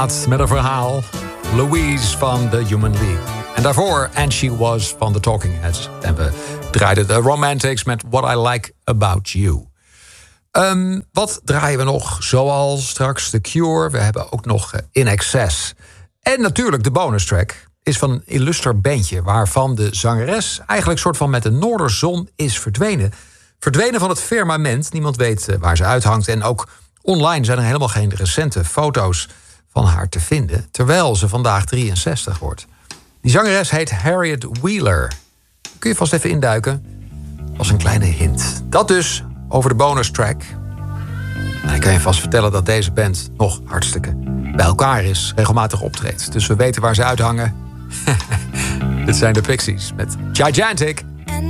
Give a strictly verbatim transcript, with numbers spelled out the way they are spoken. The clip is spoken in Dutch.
Met een verhaal. Louise van The Human League. En daarvoor And She Was van The Talking Heads. En we draaiden de Romantics met What I Like About You. Um, wat draaien we nog? Zoals straks The Cure. We hebben ook nog In Excess. En natuurlijk de bonus track is van een illuster bandje, waarvan de zangeres eigenlijk soort van met de noorderzon is verdwenen. Verdwenen van het firmament. Niemand weet waar ze uithangt. En ook online zijn er helemaal geen recente foto's van haar te vinden, terwijl ze vandaag drieënzestig wordt. Die zangeres heet Harriet Wheeler. Daar kun je vast even induiken. Als een kleine hint. Dat dus over de bonus track. En ik kan je vast vertellen dat deze band nog hartstikke bij elkaar is, regelmatig optreedt. Dus we weten waar ze uithangen. Dit zijn de Pixies met Gigantic.